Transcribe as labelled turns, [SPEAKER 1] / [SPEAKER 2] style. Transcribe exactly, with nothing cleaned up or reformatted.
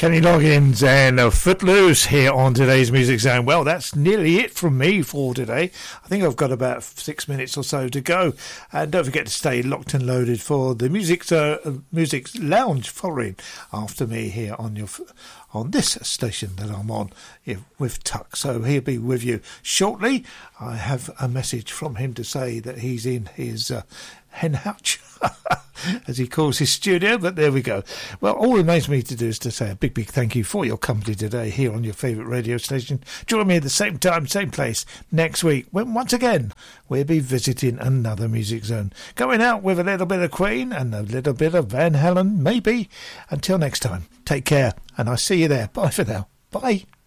[SPEAKER 1] Kenny Loggins and uh, Footloose here on today's Music Zone. Well, that's nearly it from me for today. I think I've got about six minutes or so to go. And don't forget to stay locked and loaded for the Music uh, Music Lounge following after me here on your on this station that I'm on with Tuck. So he'll be with you shortly. I have a message from him to say that he's in his uh, hen hutch, as he calls his studio, but there we go. Well, all it remains me to do is to say a big, big thank you for your company today here on your favourite radio station. Join me at the same time, same place next week, when once again we'll be visiting another Music Zone. Going out with a little bit of Queen and a little bit of Van Halen, maybe. Until next time, take care, and I'll see you there. Bye for now. Bye.